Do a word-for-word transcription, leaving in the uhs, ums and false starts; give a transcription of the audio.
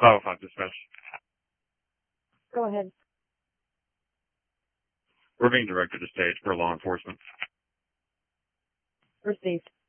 five oh five dispatch. Go ahead. We're being directed to stage for law enforcement. Received.